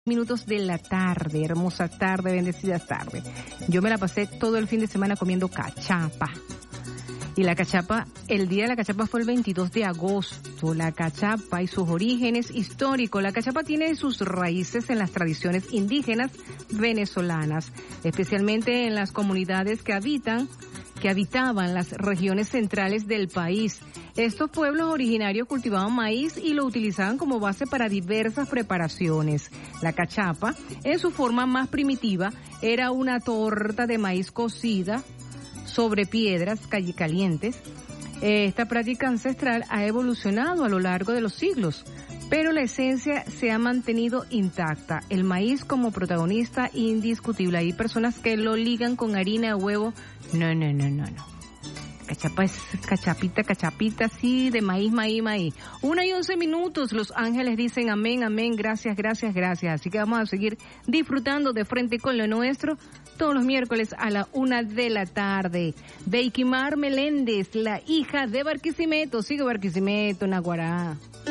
Minutos de la tarde, hermosa tarde, bendecida tarde. Yo me la pasé todo el fin de semana comiendo cachapa. Y la cachapa, el día de la cachapa fue el 22 de agosto. La cachapa y sus orígenes históricos. La cachapa tiene sus raíces en las tradiciones indígenas venezolanas, especialmente en las comunidades que habitaban las regiones centrales del país. Estos pueblos originarios cultivaban maíz y lo utilizaban como base para diversas preparaciones. La cachapa, en su forma más primitiva, era una torta de maíz cocida sobre piedras calientes. Esta práctica ancestral ha evolucionado a lo largo de los siglos, pero la esencia se ha mantenido intacta. El maíz como protagonista indiscutible. Hay personas que lo ligan con harina, huevo. No. Cachapa es cachapita, sí, de maíz. 1:11 minutos, los ángeles dicen amén, gracias. Así que vamos a seguir disfrutando de frente con lo nuestro todos los miércoles a la 1 de la tarde. Beikimar Meléndez, la hija de Barquisimeto, sigue Barquisimeto, Naguará.